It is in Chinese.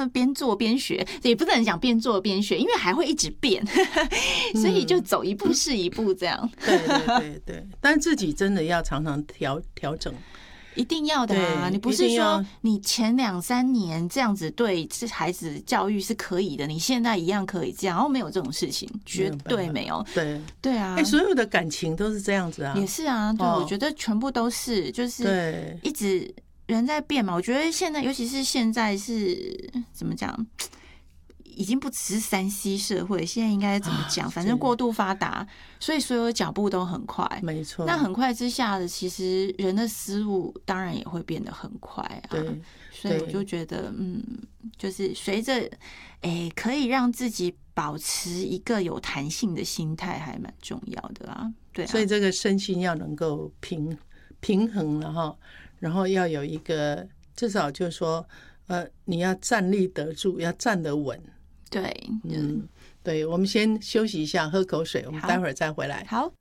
边做边学，也不能讲边做边学，因为还会一直变，所以就走一步是一步这样。 对对对对，但自己真的要常常调整。 一定要的啊！你不是说你前2-3年这样子对孩子教育是可以的，你现在一样可以这样，然后没有这种事情，绝对没有。对啊， 所有的感情都是这样子啊， 也是啊。对，我觉得全部都是，就是一直人在变嘛。我觉得现在，尤其是现在是怎么讲？已经不只是3C 社会，现在应该怎么讲？反正过度发达，所以所有脚步都很快。 没错。 那很快之下的，其实人的思路当然也会变得很快啊。 对， 所以我就觉得，就是随着，可以让自己保持一个有弹性的心态，还蛮重要的啦。对啊， 所以这个身心要能够平衡了哈，然后要有一个至少就是说，你要站立得住，要站得稳。 对， 对，我们先休息一下，喝口水，我们待会儿再回来。 好。